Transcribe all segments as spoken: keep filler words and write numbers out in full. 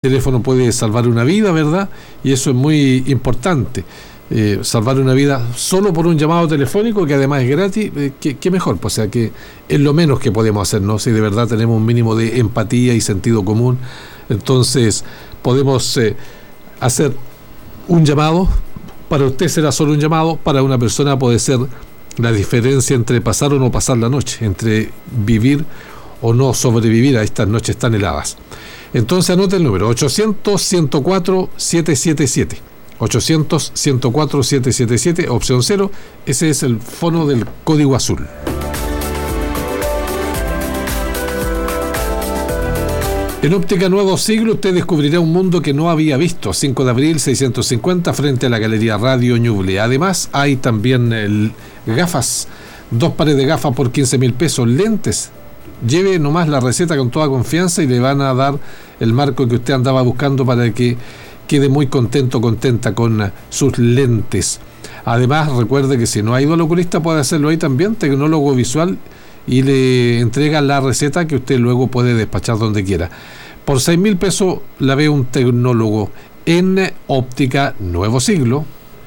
teléfono puede salvar una vida, ¿verdad? Y eso es muy importante. Eh, salvar una vida solo por un llamado telefónico, que además es gratis, eh, ¿qué, qué mejor? Pues, o sea, que es lo menos que podemos hacer, ¿no? Si de verdad tenemos un mínimo de empatía y sentido común, entonces podemos eh, hacer un llamado. Para usted será solo un llamado, para una persona puede ser la diferencia entre pasar o no pasar la noche, entre vivir o no sobrevivir a estas noches tan heladas. Entonces anote el número ochocientos, ciento cuatro, setecientos setenta y siete. ochocientos, ciento cuatro, setecientos setenta y siete, opción cero. Ese es el fono del código azul. En Óptica Nuevo Siglo usted descubrirá un mundo que no había visto. cinco de abril, seiscientos cincuenta, frente a la Galería Radio Ñuble. Además hay también el, gafas, dos pares de gafas por quince mil pesos, lentes. Lleve nomás la receta con toda confianza y le van a dar el marco que usted andaba buscando para que quede muy contento, contenta con sus lentes. Además, recuerde que si no ha ido al oculista, puede hacerlo ahí también, tecnólogo visual, y le entrega la receta que usted luego puede despachar donde quiera. Por seis mil pesos la ve un tecnólogo en Óptica Nuevo Siglo.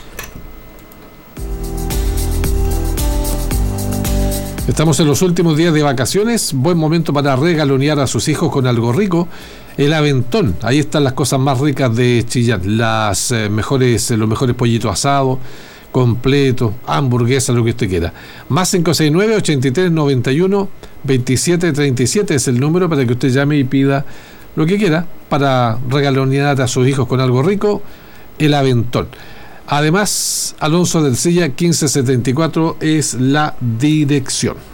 Estamos en los últimos días de vacaciones, buen momento para regalonear a sus hijos con algo rico. El Aventón, ahí están las cosas más ricas de Chillán, las eh, mejores, los mejores pollitos asados, completos, hamburguesas, lo que usted quiera. Más cinco seis nueve, ochenta y tres, noventa y uno, veintisiete treinta y siete es el número para que usted llame y pida lo que quiera para regalonear a sus hijos con algo rico. El Aventón. Además, Alonso del Silla, quince setenta y cuatro es la dirección.